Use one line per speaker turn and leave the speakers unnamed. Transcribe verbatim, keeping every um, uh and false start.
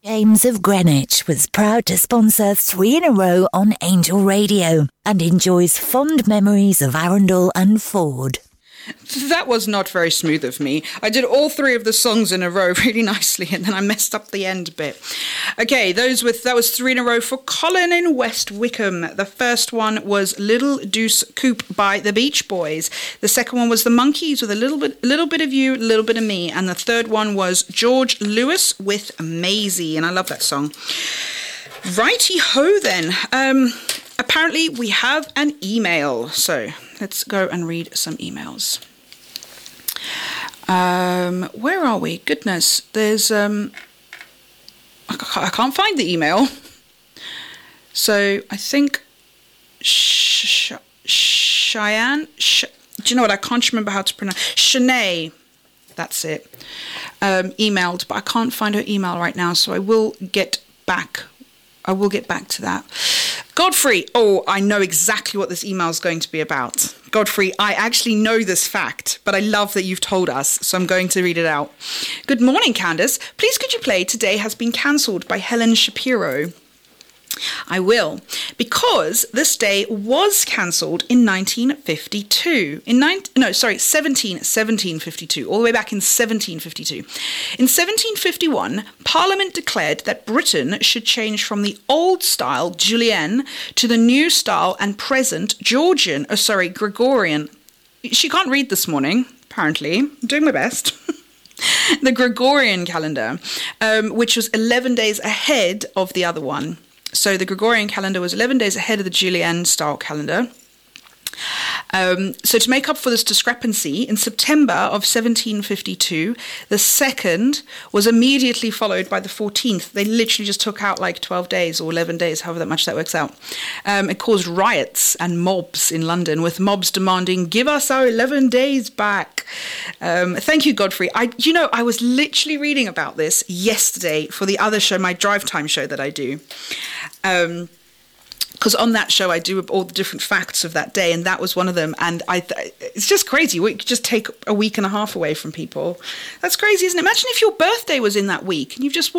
James of Greenwich was proud to sponsor Three in a Row on Angel Radio and enjoys fond memories of Arundel and Ford.
That was not very smooth of me. I did all three of the songs in a row really nicely, and then I messed up the end bit. Okay, those with that was three in a row for Colin in West Wickham. The first one was Little Deuce Coupe by the Beach Boys. The second one was The Monkees with a little bit, a little bit of you, a little bit of me, and the third one was George Lewis with Maisie, and I love that song. Righty ho, then. Um, apparently, we have an email, so let's go and read some emails. Um, where are we? Goodness, there's um, I can't find the email. So I think Sh- Sh- Cheyenne. Sh- Do you know what? I can't remember how to pronounce. Shanae, that's it. Um, emailed, but I can't find her email right now. So I will get back. I will get back to that. Godfrey, oh, I know exactly what this email is going to be about. Godfrey, I actually know this fact, but I love that you've told us, so I'm going to read it out. Good morning, Candace. Please could you play Today Has Been Cancelled by Helen Shapiro? I will, because this day was cancelled in nineteen fifty-two. In nine, no, sorry, seventeen, seventeen fifty-two, all the way back in seventeen fifty-two. In seventeen fifty-one, Parliament declared that Britain should change from the old style Julian to the new style and present Georgian, oh sorry, Gregorian. She can't read this morning, apparently. I'm doing my best. The Gregorian calendar, um, which was eleven days ahead of the other one. So the Gregorian calendar was eleven days ahead of the Julian-style calendar. Um, so to make up for this discrepancy, in September of seventeen fifty-two, the second was immediately followed by the fourteenth. They literally just took out like twelve days or eleven days, however that much that works out. Um, it caused riots and mobs in London, with mobs demanding, give us our eleven days back. Um, thank you, Godfrey. I, you know, I was literally reading about this yesterday for the other show, my drive time show that I do. Um, Because on that show, I do all the different facts of that day, and that was one of them. And I, th- it's just crazy. We could just take a week and a half away from people. That's crazy, isn't it? Imagine if your birthday was in that week and you've just